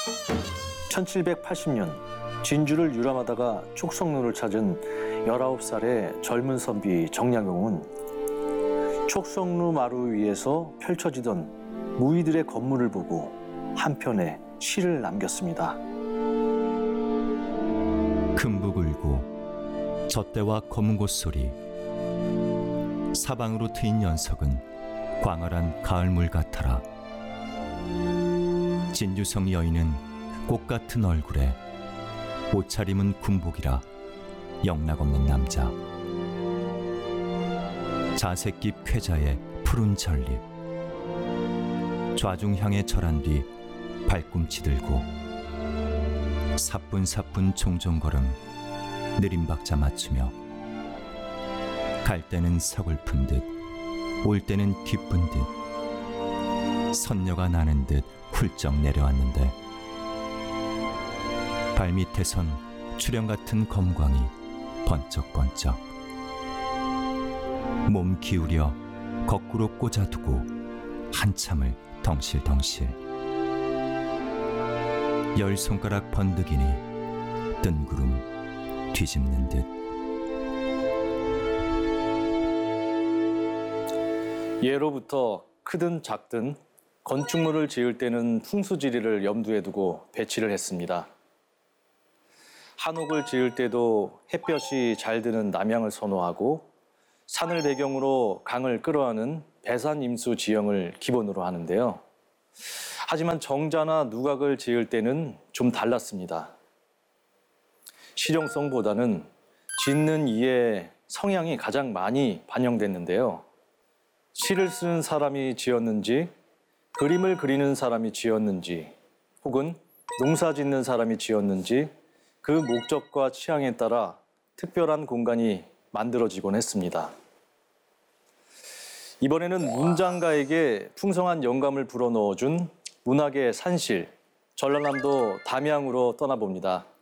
(1780년) 진주를 유람하다가 촉성루를 찾은 19살의 젊은 선비 정약용은 촉성루 마루 위에서 펼쳐지던 무의들의 건물을 보고 한편의 시를 남겼습니다. 금북 울고 젖대와 검은 곳소리, 사방으로 트인 연석은 광활한 가을물 같아라. 진주성 여인은 꽃 같은 얼굴에 옷차림은 군복이라 영락없는 남자. 자색잎 쾌자의 푸른 전립, 좌중향에 절한 뒤 발꿈치 들고 사뿐사뿐 종종걸음 느린 박자 맞추며 갈 때는 서글픈 듯 올 때는 기쁜 듯 선녀가 나는 듯 훌쩍 내려왔는데 발밑에선 출형 같은 검광이 번쩍번쩍 몸 기울여 거꾸로 꽂아두고 한참을 덩실덩실 열 손가락 번득이니 뜬구름 뒤집는 듯. 예로부터 크든 작든 건축물을 지을 때는 풍수지리를 염두에 두고 배치를 했습니다. 한옥을 지을 때도 햇볕이 잘 드는 남향을 선호하고 산을 배경으로 강을 끌어안은 배산임수 지형을 기본으로 하는데요. 하지만 정자나 누각을 지을 때는 좀 달랐습니다. 실용성보다는 짓는 이의 성향이 가장 많이 반영됐는데요. 시를 쓰는 사람이 지었는지, 그림을 그리는 사람이 지었는지, 혹은 농사 짓는 사람이 지었는지 그 목적과 취향에 따라 특별한 공간이 만들어지곤 했습니다. 이번에는 문장가에게 풍성한 영감을 불어넣어준 문학의 산실, 전라남도 담양으로 떠나봅니다.